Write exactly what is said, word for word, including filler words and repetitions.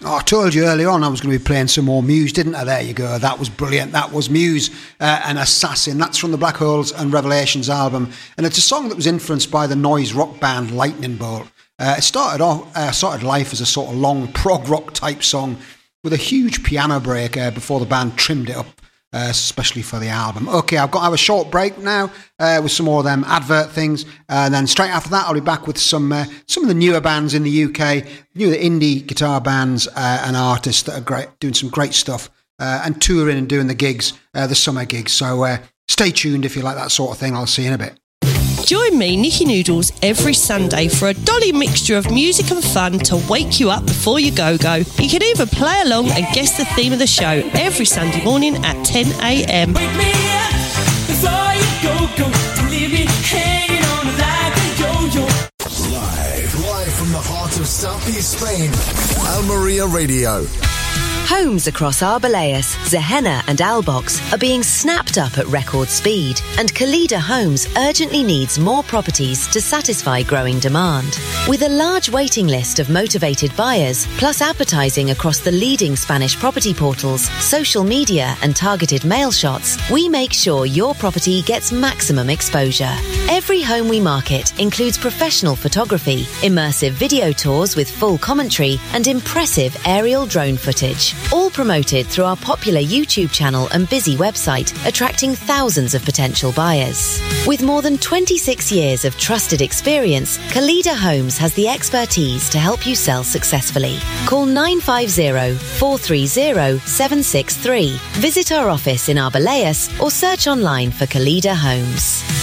Oh, I told you earlier on I was going to be playing some more Muse, didn't I? There you go. That was brilliant. That was Muse uh, and Assassin. That's from the Black Holes and Revelations album. And it's a song that was influenced by the noise rock band Lightning Bolt. Uh, it started off, uh, started life as a sort of long prog rock type song with a huge piano break uh, before the band trimmed it up, uh, especially for the album. Okay, I've got to have a short break now uh, with some more of them advert things. Uh, and then straight after that, I'll be back with some uh, some of the newer bands in the U K, newer indie guitar bands uh, and artists that are great, doing some great stuff uh, and touring and doing the gigs, uh, the summer gigs. So uh, stay tuned if you like that sort of thing. I'll see you in a bit. Join me, Nikki Noodles, every Sunday for a dolly mixture of music and fun to wake you up before you go-go. You can even play along and guess the theme of the show every Sunday morning at ten a.m. Wake me up before you go-go, to leave me hanging on like a yo-yo. Live, live from the heart of Southeast Spain, Almeria Radio. Homes across Arbeláez, Zehena and Albox are being snapped up at record speed, and Kalida Homes urgently needs more properties to satisfy growing demand. With a large waiting list of motivated buyers, plus advertising across the leading Spanish property portals, social media and targeted mail shots, we make sure your property gets maximum exposure. Every home we market includes professional photography, immersive video tours with full commentary and impressive aerial drone footage. All promoted through our popular YouTube channel and busy website, attracting thousands of potential buyers. With more than twenty-six years of trusted experience, Kalida Homes has the expertise to help you sell successfully. Call nine five zero, four three zero, seven six three. Visit our office in Arbeláez or search online for Kalida Homes.